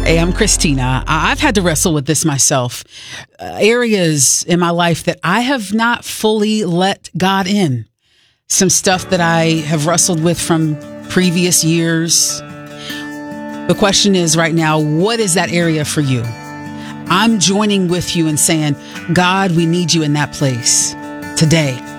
Hey, I'm Christina. I've had to wrestle with this myself. Areas in my life that I have not fully let God in. Some stuff that I have wrestled with from previous years. The question is right now, what is that area for you? I'm joining with you and saying, God, we need you in that place today.